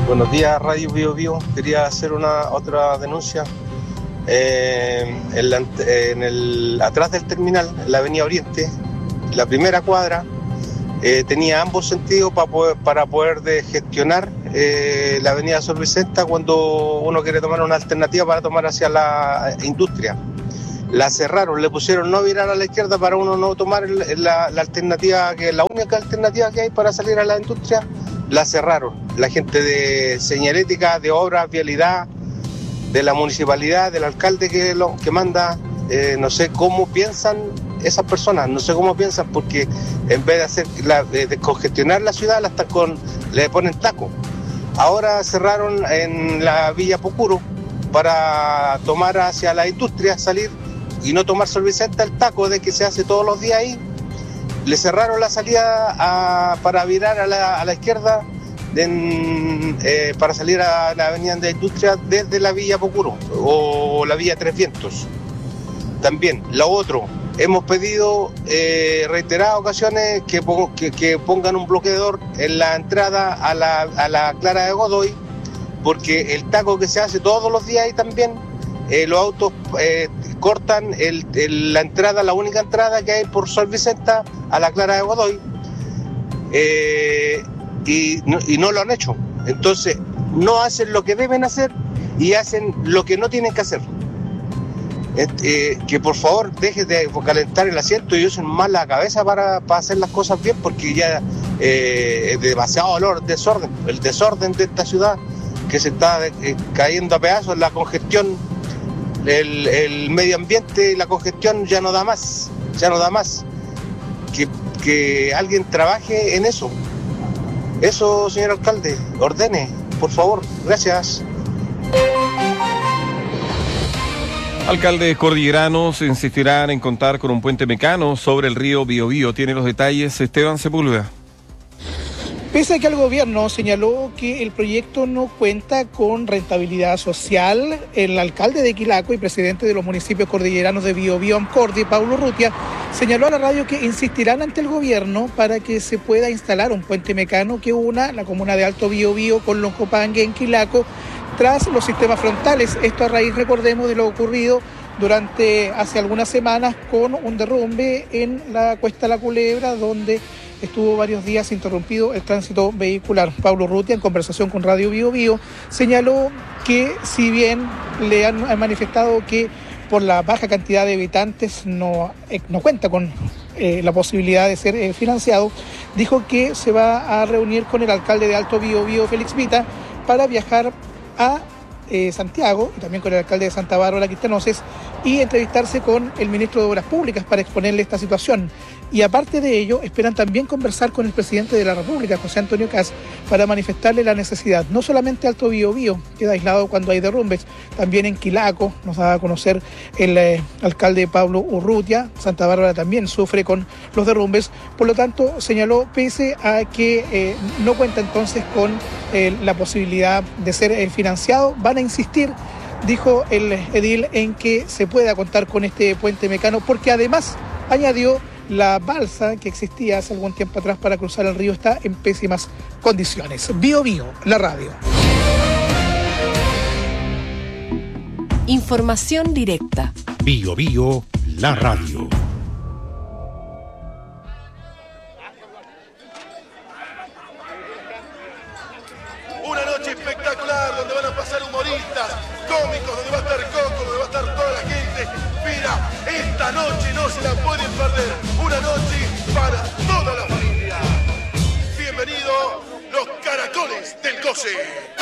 Buenos días, Radio Bio Bio. Quería hacer otra denuncia. Atrás del terminal, en la Avenida Oriente, la primera cuadra, tenía ambos sentidos para poder gestionar la Avenida Sor Vicenta cuando uno quiere tomar una alternativa para tomar hacia la industria. La cerraron, le pusieron no virar a la izquierda para uno no tomar la alternativa, que es la única alternativa que hay para salir a la industria. La cerraron. La gente de señalética, de obras, vialidad, de la municipalidad, del alcalde que manda, no sé cómo piensan esas personas, no sé cómo piensan, porque en vez de descongestionar la ciudad, le ponen taco. Ahora cerraron en la Villa Pucuro para tomar hacia la industria, salir y no tomar Sor Vicenta, el taco de que se hace todos los días ahí. Le cerraron la salida para virar a la izquierda para salir a la avenida de Industria desde la Villa Pucuro o la Villa Tres Vientos. También, lo otro, hemos pedido reiteradas ocasiones que pongan un bloqueador en la entrada a la Clara de Godoy, porque el taco que se hace todos los días ahí también, los autos cortan la entrada, la única entrada que hay por Sor Vicenta a la Clara de Godoy, y no lo han hecho. Entonces no hacen lo que deben hacer y hacen lo que no tienen que hacer. Que por favor dejen de calentar el asiento y usen más la cabeza para hacer las cosas bien, porque ya es demasiado desorden, el desorden de esta ciudad que se está cayendo a pedazos, la congestión, el medio ambiente y la congestión ya no da más. Que alguien trabaje en eso. Eso, señor alcalde, ordene, por favor. Gracias. Alcaldes cordilleranos insistirán en contar con un puente mecano sobre el río Biobío. Tiene los detalles Esteban Sepúlveda. Pese a que el gobierno señaló que el proyecto no cuenta con rentabilidad social, el alcalde de Quilaco y presidente de los municipios cordilleranos de Biobío, Amcordi, Paulo Urrutia, señaló a la radio que insistirán ante el gobierno para que se pueda instalar un puente mecano que una la comuna de Alto Biobío con Loncopangue en Quilaco tras los sistemas frontales. Esto a raíz, recordemos, de lo ocurrido hace algunas semanas con un derrumbe en la Cuesta La Culebra, donde estuvo varios días interrumpido el tránsito vehicular. Paulo Urrutia, en conversación con Radio Biobío, señaló que si bien le han manifestado que por la baja cantidad de habitantes no cuenta con la posibilidad de ser financiado, dijo que se va a reunir con el alcalde de Alto Biobío, Félix Vita, para viajar a Santiago, y también con el alcalde de Santa Bárbara, Quistanosis, y entrevistarse con el ministro de Obras Públicas para exponerle esta situación. Y aparte de ello, esperan también conversar con el presidente de la República, José Antonio Kast, para manifestarle la necesidad. No solamente Alto Biobío queda aislado cuando hay derrumbes, también en Quilaco, nos da a conocer el alcalde Pablo Urrutia, Santa Bárbara también sufre con los derrumbes. Por lo tanto, señaló, pese a que no cuenta entonces con la posibilidad de ser financiado, van a insistir, dijo el edil, en que se pueda contar con este puente mecano, porque además, añadió, la balsa que existía hace algún tiempo atrás para cruzar el río está en pésimas condiciones. Biobío, la radio. Información directa. Biobío, la radio. Una noche espectacular donde van a pasar humoristas, cómicos, donde va a estar Coco, donde va a estar toda la gente. Mira, esta noche no se la pueden perder. Una noche para toda la familia. Bienvenido, los Caracoles del Goce.